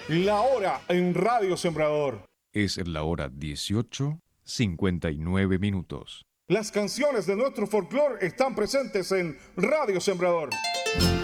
La hora en Radio Sembrador. Es la hora 18:59. Las canciones de nuestro folclore están presentes en Radio Sembrador.